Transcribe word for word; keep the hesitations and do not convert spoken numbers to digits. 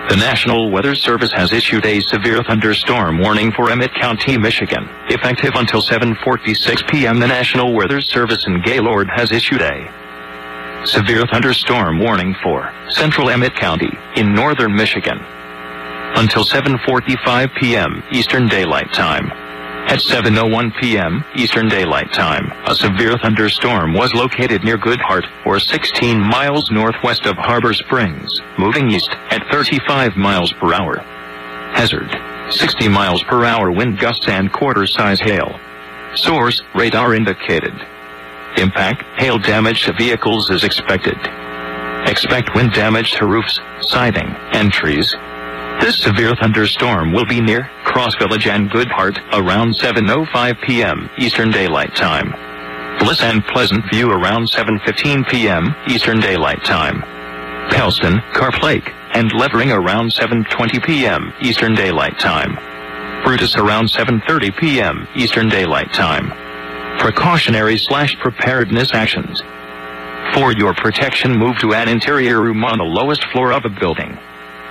The National Weather Service has issued a severe thunderstorm warning for Emmett County, Michigan. Effective until seven forty-six p m, the National Weather Service in Gaylord has issued a severe thunderstorm warning for central Emmett County in northern Michigan until seven forty-five p m Eastern Daylight Time. At seven oh one p m Eastern Daylight Time, a severe thunderstorm was located near Goodhart, or sixteen miles northwest of Harbor Springs, moving east at thirty-five miles per hour. Hazard: sixty miles per hour wind gusts and quarter-size hail. Source: radar indicated. Impact: hail damage to vehicles is expected. Expect wind damage to roofs, siding, and trees. This severe thunderstorm will be near Cross Village and Goodhart around seven oh five p m Eastern Daylight Time. Bliss and Pleasant View around seven fifteen p m Eastern Daylight Time. Pellston, Carp Lake, and Levering around seven twenty p m Eastern Daylight Time. Brutus around seven thirty p m Eastern Daylight Time. Precautionary slash preparedness actions. For your protection, move to an interior room on the lowest floor of a building.